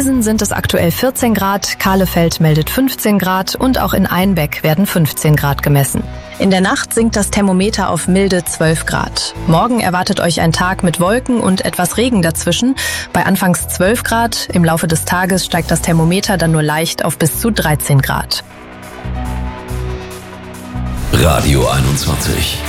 Ilsen sind es aktuell 14 Grad, Kahlefeld meldet 15 Grad und auch in Einbeck werden 15 Grad gemessen. In der Nacht sinkt das Thermometer auf milde 12 Grad. Morgen erwartet euch ein Tag mit Wolken und etwas Regen dazwischen. Bei anfangs 12 Grad, im Laufe des Tages steigt das Thermometer dann nur leicht auf bis zu 13 Grad. Radio 21.